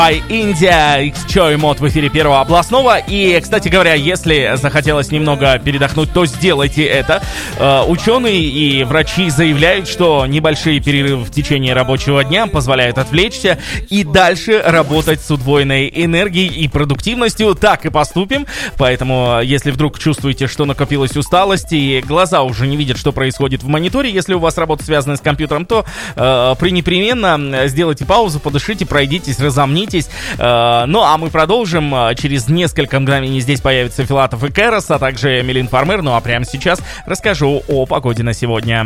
Индия, Чой Мод в эфире Первого областного. И, кстати говоря, если захотелось немного передохнуть, то сделайте это. Ученые и врачи заявляют, что небольшие перерывы в течение рабочего дня позволяют отвлечься и дальше работать с удвоенной энергией и продуктивностью. Так и поступим. Поэтому, если вдруг чувствуете, что накопилась усталость и глаза уже не видят, что происходит в мониторе, если у вас работа связана с компьютером, то пренепременно сделайте паузу, подышите, пройдитесь, разомнитесь. Ну, а мы продолжим. Через несколько мгновений здесь появятся Филатов и Кэрос, а также Эмилин Фармер. Ну, а прямо сейчас расскажу о погоде на сегодня.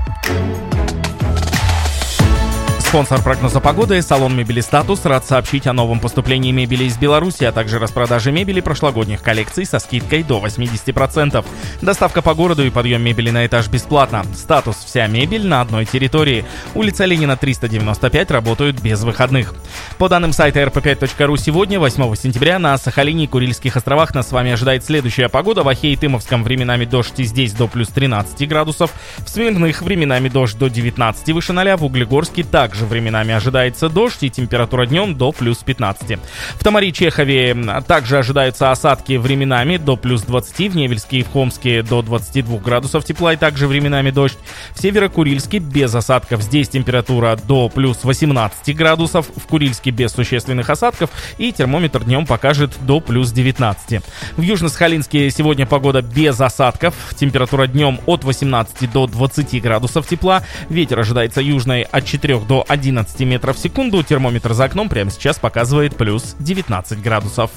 Спонсор прогноза погоды — салон мебели «Статус» рад сообщить о новом поступлении мебели из Беларуси, а также распродаже мебели прошлогодних коллекций со скидкой до 80%. Доставка по городу и подъем мебели на этаж бесплатно. «Статус» — вся мебель на одной территории. Улица Ленина, 395, работают без выходных. По данным сайта rp5.ru, сегодня, 8 сентября, на Сахалине и Курильских островах нас с вами ожидает следующая погода. В Охе и Тымовском временами дождь, и здесь до плюс 13 градусов. В Смирных временами дождь до 19 выше 0. В Углегорске также временами ожидается дождь и температура днем до плюс 15. В Тамаре, Чехове также ожидаются осадки временами до плюс 20. В Невельске и в Хомске до 22 градусов тепла и также временами дождь. В Северо-Курильске без осадков. Здесь температура до плюс 18 градусов. В Курильске без существенных осадков и термометр днем покажет до плюс 19. В Южно-Сахалинске сегодня погода без осадков. Температура днем от 18 до 20 градусов тепла. Ветер ожидается южный от 4 до 11 метров в секунду. Термометр за окном прямо сейчас показывает плюс 19 градусов.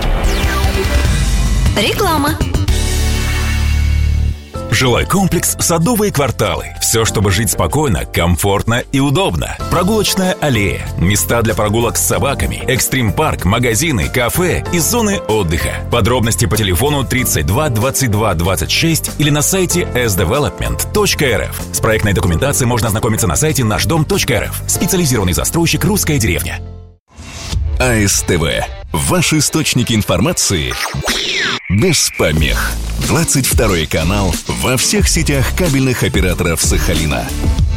Реклама. Жилой комплекс «Садовые кварталы». Все, чтобы жить спокойно, комфортно и удобно. Прогулочная аллея, места для прогулок с собаками, экстрим-парк, магазины, кафе и зоны отдыха. Подробности по телефону 32 22 26 или на сайте sdevelopment.rf. С проектной документацией можно ознакомиться на сайте нашдом.рф. Специализированный застройщик «Русская деревня». АСТВ. Ваши источники информации без помех. 22 канал во всех сетях кабельных операторов Сахалина.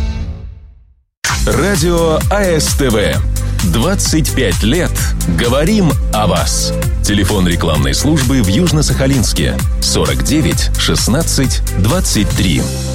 Радио АСТВ. 25 лет. Говорим о вас. Телефон рекламной службы в Южно-Сахалинске 49 16 23.